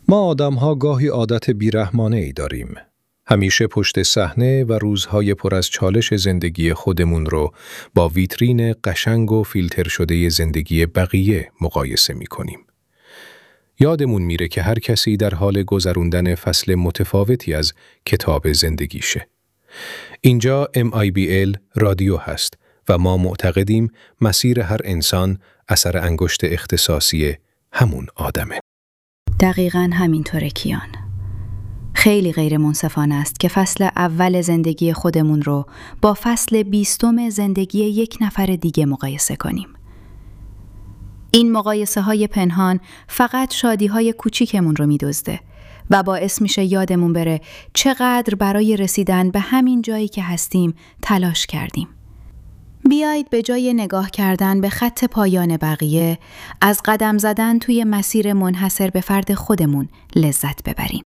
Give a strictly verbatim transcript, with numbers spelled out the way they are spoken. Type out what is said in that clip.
ما آدم‌ها گاهی عادت بیرحمانه‌ای داریم. همیشه پشت صحنه و روزهای پر از چالش زندگی خودمون رو با ویترین قشنگ و فیلتر شده زندگی بقیه مقایسه می‌کنیم. یادمون میره که هر کسی در حال گذروندن فصل متفاوتی از کتاب زندگیشه. اینجا ام آی بی ال رادیو هست و ما معتقدیم مسیر هر انسان اثر انگشت اختصاصی همون آدمه. دقیقاً همینطوره کیان. خیلی غیر منصفانه است که فصل اول زندگی خودمون رو با فصل بیستم زندگی یک نفر دیگه مقایسه کنیم. این مقایسه های پنهان فقط شادی های کوچیکمون رو می‌دزده و باعث میشه یادمون بره چقدر برای رسیدن به همین جایی که هستیم تلاش کردیم. بیایید به جای نگاه کردن به خط پایان بقیه، از قدم زدن توی مسیر منحصر به فرد خودمون لذت ببریم.